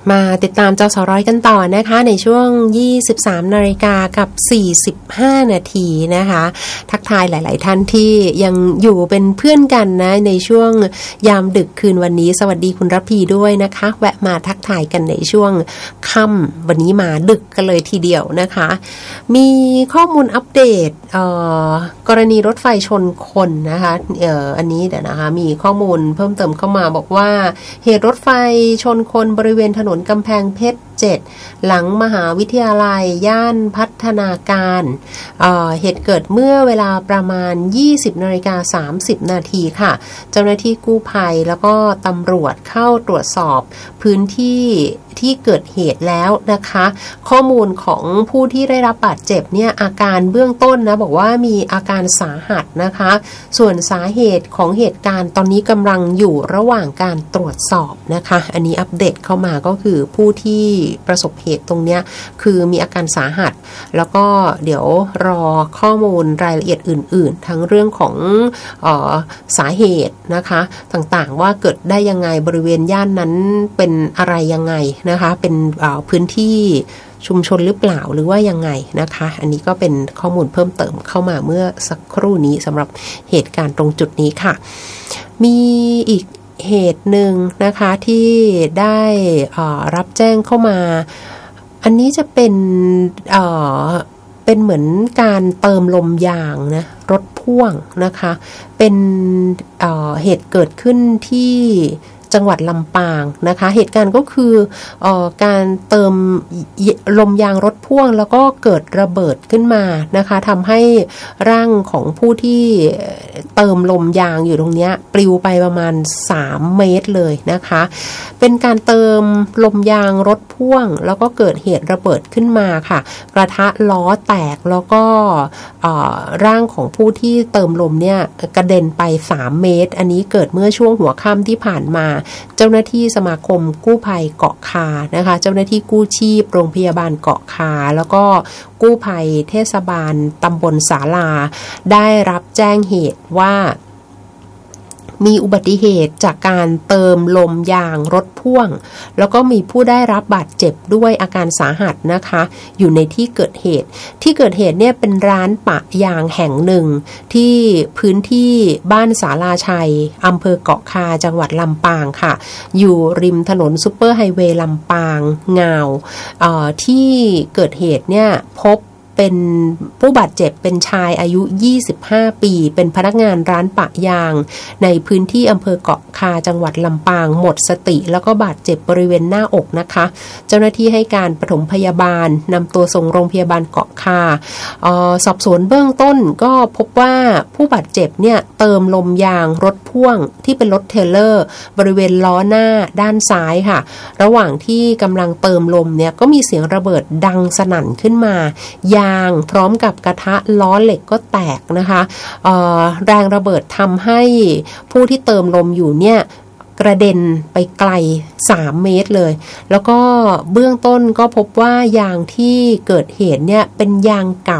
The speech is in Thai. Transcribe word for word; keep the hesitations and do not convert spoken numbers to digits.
มาติดตามจสร้อยกันต่อนะคะในช่วง ยี่สิบสามนาฬิกากับสี่สิบห้านาทีนะคะทักทายหลายๆท่านที่ยังอยู่เป็นเพื่อนกันนะในช่วงยามดึกคืนวันนี้สวัสดีคุณรัพีด้วยนะคะแวะมาทักทายกันในช่วงค่ำวันนี้มาดึกกันเลยทีเดียวนะคะมีข้อมูลอัปเดตกรณีรถไฟชนคนนะคะเอ่ออันนี้เดี๋ยวนะคะมีข้อมูลเพิ่มเติมเข้ามาบอกว่าเหตุรถไฟชนคนบริเวณถนนกำแพงเพชรเจ็ดหลังมหาวิทยาลัยย่านพัฒนาการเอ่อเหตุเกิดเมื่อเวลาประมาณ ยี่สิบนาฬิกาสามสิบนาทีค่ะเจ้าหน้าที่กู้ภัยแล้วก็ตำรวจเข้าตรวจสอบพื้นที่ที่เกิดเหตุแล้วนะคะข้อมูลของผู้ที่ได้รับบาดเจ็บเนี่ยอาการเบื้องต้นนะบอกว่ามีอาการสาหัสนะคะส่วนสาเหตุของเหตุการณ์ตอนนี้กำลังอยู่ระหว่างการตรวจสอบนะคะอันนี้อัปเดตเข้ามาก็คือผู้ที่ประสบเหตุตรงเนี้ยคือมีอาการสาหัสแล้วก็เดี๋ยวรอข้อมูลรายละเอียดอื่นๆทั้งเรื่องของเอ่อสาเหตุนะคะต่างๆว่าเกิดได้ยังไงบริเวณย่านนั้นเป็นอะไรยังไงนะคะเป็นพื้นที่ชุมชนหรือเปล่าหรือว่ายังไงนะคะอันนี้ก็เป็นข้อมูลเพิ่มเติมเข้ามาเมื่อสักครู่นี้สำหรับเหตุการณ์ตรงจุดนี้ค่ะมีอีกเหตุหนึ่งนะคะที่ได้รับแจ้งเข้ามาอันนี้จะเป็นเอ่อเป็นเหมือนการเติมลมยางนะรถพ่วงนะคะเป็นเอ่อเหตุเกิดขึ้นที่จังหวัดลำปางนะคะเหตุการณ์ก็คือเอ่อการเติมลมยางรถพ่วงแล้วก็เกิดระเบิดขึ้นมานะคะทำให้ร่างของผู้ที่เติมลมยางอยู่ตรงนี้ปลิวไปประมาณสามเมตรเลยนะคะเป็นการเติมลมยางรถพ่วงแล้วก็เกิดเหตุระเบิดขึ้นมาค่ะกระทะล้อแตกแล้วก็ร่างของผู้ที่เติมลมเนี่ยกระเด็นไปสามเมตรอันนี้เกิดเมื่อช่วงหัวค่ำที่ผ่านมาเจ้าหน้าที่สมาคมกู้ภัยเกาะคานะคะเจ้าหน้าที่กู้ชีพโรงพยาบาลเกาะคาแล้วก็กู้ภัยเทศบาลตำบลศาลาได้รับแจ้งเหตุว่ามีอุบัติเหตุจากการเติมลมยางรถพ่วงแล้วก็มีผู้ได้รับบาดเจ็บด้วยอาการสาหัสนะคะอยู่ในที่เกิดเหตุที่เกิดเหตุเนี่ยเป็นร้านปะยางแห่งหนึ่งที่พื้นที่บ้านศาลาชัยอำเภอเกาะคาจังหวัดลำปางค่ะอยู่ริมถนนซุปเปอร์ไฮเวย์ลำปางงาวที่เกิดเหตุเนี่ยพบเป็นผู้บาดเจ็บเป็นชายอายุยี่สิบห้าปีเป็นพนักงานร้านปะยางในพื้นที่อำเภอเกาะคาจังหวัดลำปางหมดสติแล้วก็บาดเจ็บบริเวณหน้าอกนะคะเจ้าหน้าที่ให้การปฐมพยาบาลนำตัวส่งโรงพยาบาลเกาะคาเอ่อสอบสวนเบื้องต้นก็พบว่าผู้บาดเจ็บเนี่ยเติมลมยางรถพ่วงที่เป็นรถเทรลเลอร์บริเวณล้อหน้าด้านซ้ายค่ะระหว่างที่กำลังเติมลมเนี่ยก็มีเสียงระเบิดดังสนั่นขึ้นมายางพร้อมกับกระทะล้อเหล็กก็แตกนะคะแรงระเบิดทำให้ผู้ที่เติมลมอยู่เนี่ยกระเด็นไปไกลสามเมตรเลยแล้วก็เบื้องต้นก็พบว่ายางที่เกิดเหตุเนี่ยเป็นยางเก่า